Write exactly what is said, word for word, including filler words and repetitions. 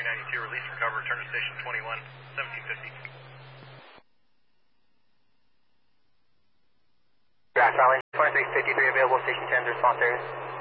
ninety-two, release, recover, return to station twenty-one, seventeen fifty. Grass Valley, twenty-three fifty-three available, station ten, response area.